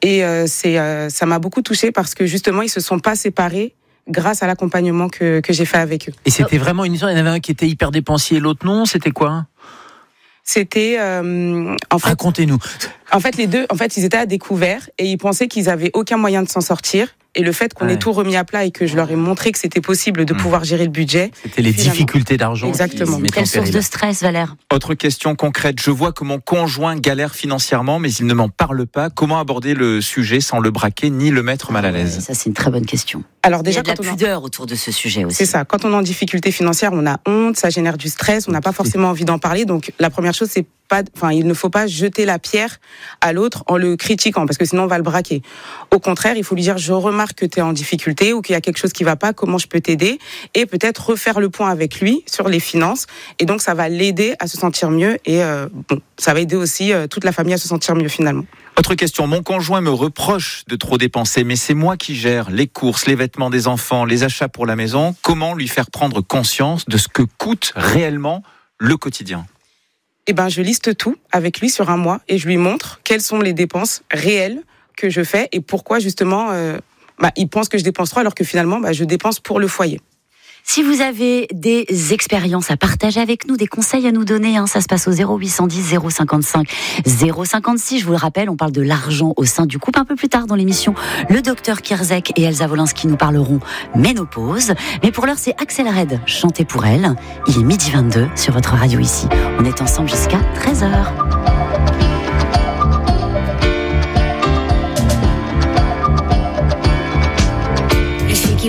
Et ça m'a beaucoup touchée parce que justement, ils se sont pas séparés grâce à l'accompagnement que j'ai fait avec eux. Et c'était vraiment une histoire, il y en avait un qui était hyper dépensier et l'autre non, c'était quoi ? C'était en fait, racontez-nous. En fait, les deux, ils étaient à découvert et ils pensaient qu'ils avaient aucun moyen de s'en sortir. Et le fait qu'on ait tout remis à plat et que je leur ai montré que c'était possible de pouvoir gérer le budget. C'était les difficultés d'argent. Exactement. Quelle source de stress, Valère ? Autre question concrète. Je vois que mon conjoint galère financièrement, mais il ne m'en parle pas. Comment aborder le sujet sans le braquer ni le mettre mal à l'aise ? Ça, c'est une très bonne question. Alors déjà, il y a de la pudeur autour de ce sujet aussi. C'est ça. Quand on est en difficulté financière, on a honte, ça génère du stress, on n'a pas forcément envie d'en parler. Donc la première chose, il ne faut pas jeter la pierre à l'autre en le critiquant, parce que sinon on va le braquer. Au contraire, il faut lui dire, je remarque que tu es en difficulté ou qu'il y a quelque chose qui va pas, comment je peux t'aider, et peut-être refaire le point avec lui sur les finances. Et donc ça va l'aider à se sentir mieux et ça va aider aussi toute la famille à se sentir mieux finalement. Autre question, mon conjoint me reproche de trop dépenser, mais c'est moi qui gère les courses, les vêtements des enfants, les achats pour la maison. Comment lui faire prendre conscience de ce que coûte réellement le quotidien ? Je liste tout avec lui sur un mois et je lui montre quelles sont les dépenses réelles que je fais et pourquoi justement il pense que je dépense trop alors que finalement je dépense pour le foyer. Si vous avez des expériences à partager avec nous, des conseils à nous donner, ça se passe au 0810 055 056. Je vous le rappelle, on parle de l'argent au sein du couple un peu plus tard dans l'émission. Le docteur Kierzek et Elsa Wolinski nous parleront ménopause. Mais pour l'heure, c'est Axel Red, chanté pour elle. Il est 12h22 sur votre radio ici. On est ensemble jusqu'à 13h.